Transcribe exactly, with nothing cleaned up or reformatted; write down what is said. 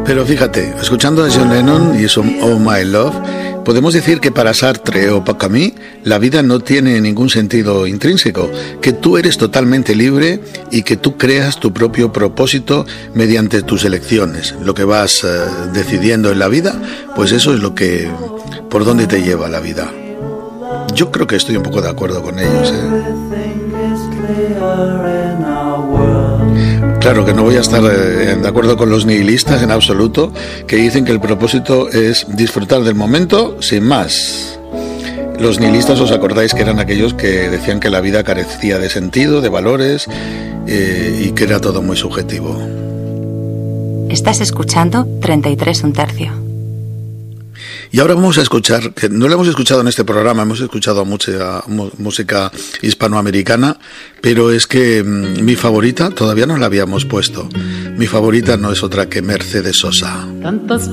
Pero fíjate, escuchando a John Lennon y su Oh My Love, podemos decir que para Sartre o para Camus, la vida no tiene ningún sentido intrínseco, que tú eres totalmente libre y que tú creas tu propio propósito mediante tus elecciones. Lo que vas eh, decidiendo en la vida, pues eso es lo que, por dónde te lleva la vida. Yo creo que estoy un poco de acuerdo con ellos, ¿eh? Claro que no voy a estar eh, de acuerdo con los nihilistas en absoluto, que dicen que el propósito es disfrutar del momento sin más. Los nihilistas, ¿os acordáis que eran aquellos que decían que la vida carecía de sentido, de valores eh, y que era todo muy subjetivo? Estás escuchando treinta y tres un tercio. Y ahora vamos a escuchar, que no lo hemos escuchado en este programa, hemos escuchado mucha música hispanoamericana, pero es que mmm, mi favorita todavía no la habíamos puesto. Mi favorita no es otra que Mercedes Sosa. Tantas